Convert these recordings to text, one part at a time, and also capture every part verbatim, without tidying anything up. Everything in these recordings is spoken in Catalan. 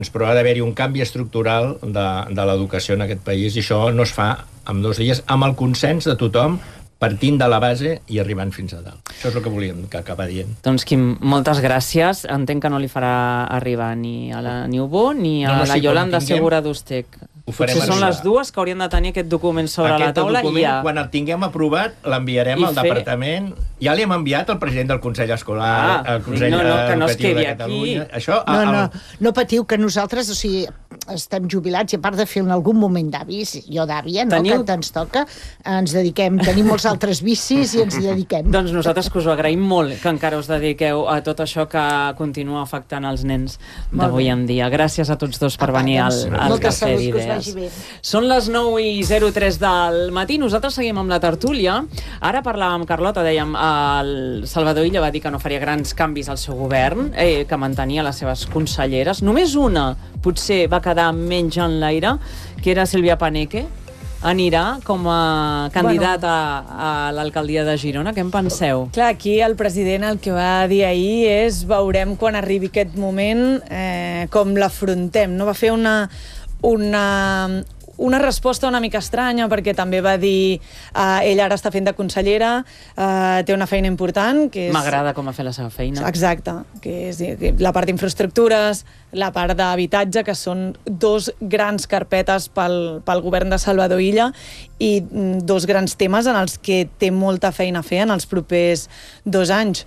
però ha d'haver-hi un canvi estructural de, de l'educació en aquest país, i això no es fa en dos dies, amb el consens de tothom, partint de la base i arribant fins a dalt. Això és el que volíem que acabar dient. Doncs, Quim, moltes gràcies. Entenc que no li farà arribar ni a la Niubó ni a no, no, la sí, Yolanda Segura d'Ustec. Potser són les dues que haurien de tenir aquest document sobre aquest la taula. Document, ja... quan el tinguem aprovat, l'enviarem al fer... departament. Ja li hem enviat al president del Consell Escolar, ah, al Consell no, no, que no Educatiu de Catalunya. Això, no, el... no, no patiu, que nosaltres, o sigui, estem jubilats i a part de fer en algun moment d'avis, jo d'àvia, no, Teniu... que ens toca, ens dediquem, tenim molts altres vicis i ens hi dediquem. Doncs nosaltres que us ho agraïm molt, que encara us dediqueu a tot això que continua afectant els nens d'avui en dia. Gràcies a tots dos per venir al, al Cafè d'Idees. Són les nou i zero tres del matí, nosaltres seguim amb la tertúlia. Ara parlàvem amb Carlota, dèiem, el Salvador Illa va dir que no faria grans canvis al seu govern, eh, que mantenia les seves conselleres. Només una potser va quedar menys en l'aire, que era Sílvia Paneque. Anirà com a candidat bueno. a, a l'alcaldia de Girona. Què en penseu? Clar, aquí el president el que va dir ahir és veurem quan arribi aquest moment eh, com l'afrontem. No? Va fer una... una una resposta una mica estranya, perquè també va dir uh, ella ara està fent de consellera, uh, té una feina important, que és... M'agrada com ha fet la seva feina. Exacte, que és la part d'infraestructures, la part d'habitatge, que són dos grans carpetes pel, pel govern de Salvador Illa i dos grans temes en els que té molta feina a fer en els propers dos anys.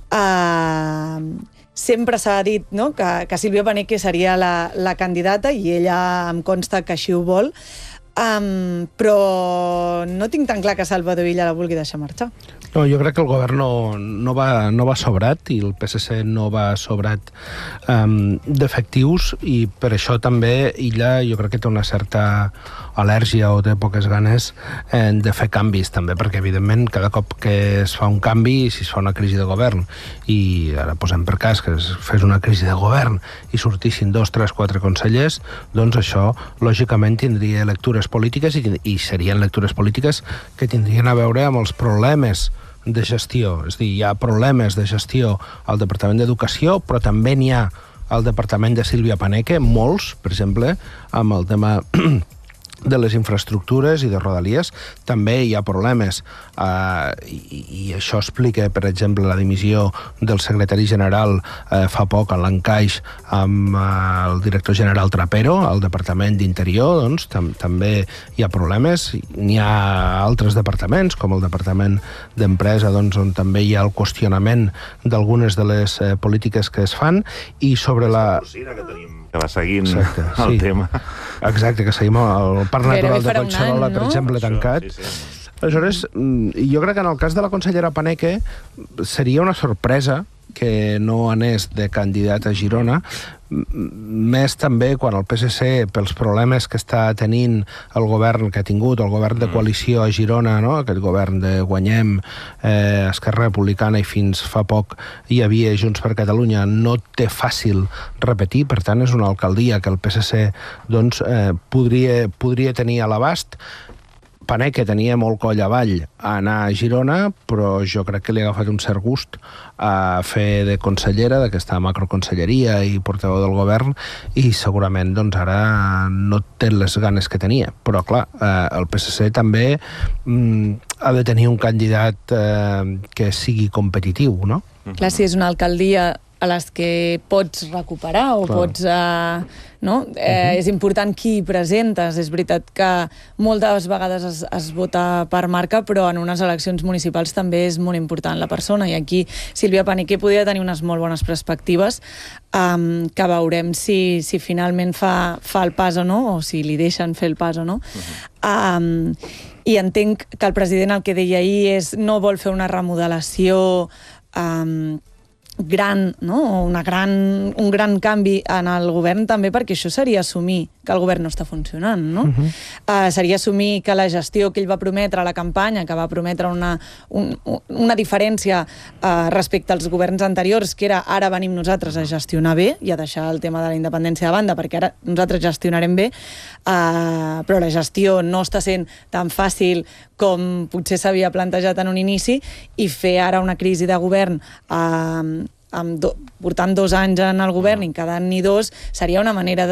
Uh, sempre s'ha dit, no?, que, que Sílvia Paneque seria la, la candidata i ella em consta que així ho vol, um, però no tinc tan clar que Salvador Illa la vulgui deixar marxar. No, jo crec que el govern no, no, va, no va sobrat i el P S C no va sobrat um, d'efectius, i per això també Illa jo crec que té una certa al·lèrgia o té poques ganes eh, de fer canvis també, perquè evidentment cada cop que es fa un canvi, si es fa una crisi de govern, i ara posem per cas que es fes una crisi de govern i sortissin dos, tres, quatre consellers, doncs això lògicament tindria lectures polítiques i, i serien lectures polítiques que tindrien a veure amb els problemes de gestió. És a dir, hi ha problemes de gestió al Departament d'Educació, però també n'hi ha al Departament de Sílvia Paneque, molts, per exemple, amb el tema de les infraestructures i de Rodalies. També hi ha problemes eh, i, i això explica, per exemple, la dimissió del secretari general eh, fa poc en l'encaix amb eh, el director general Trapero al Departament d'Interior. Doncs tam també hi ha problemes. N'hi ha altres departaments, com el Departament d'Empresa, doncs, on també hi ha el qüestionament d'algunes de les eh, polítiques que es fan, i sobre la... que va seguint Exacte, el sí. tema. Exacte, que seguim el Parc Natural de Collserola, per exemple, tancat. Sí, sí. Aleshores, jo crec que en el cas de la consellera Paneque seria una sorpresa que no anés de candidat a Girona, més també quan el P S C, pels problemes que està tenint el govern que ha tingut, el govern de coalició a Girona, no? Aquest govern de Guanyem, eh, Esquerra Republicana, i fins fa poc hi havia Junts per Catalunya, no té fàcil repetir. Per tant, és una alcaldia que el P S C doncs, eh, podria, podria tenir a l'abast. Paneque tenia molt coll avall a anar a Girona, però jo crec que li ha agafat un cert gust a fer de consellera d'aquesta macroconselleria i portaveu del govern, i segurament doncs, ara no té les ganes que tenia. Però, clar, eh, el P S C també mm, ha de tenir un candidat eh, que sigui competitiu, no? Clar, si és una alcaldia a les que pots recuperar o Clar. pots... Eh, no? eh, uh-huh. És important qui presentes. És veritat que moltes vegades es, es vota per marca, però en unes eleccions municipals també és molt important la persona, i aquí Sílvia Paneque podria tenir unes molt bones perspectives, um, que veurem si, si finalment fa, fa el pas o no, o si li deixen fer el pas o no. Uh-huh. um, I entenc que el president el que deia ahir és no vol fer una remodelació um, gran, no? Una gran, un gran canvi en el govern, també perquè això seria assumir que el govern no està funcionant, no? Uh-huh. uh, seria assumir que la gestió que ell va prometre a la campanya, que va prometre una, un, una diferència uh, respecte als governs anteriors, que era ara venim nosaltres a gestionar bé i a deixar el tema de la independència de banda, perquè ara nosaltres gestionarem bé, uh, però la gestió no està sent tan fàcil com potser s'havia plantejat en un inici, i fer ara una crisi de govern uh, amb do, portant dos anys en el govern i quedant-n'hi dos, seria una manera de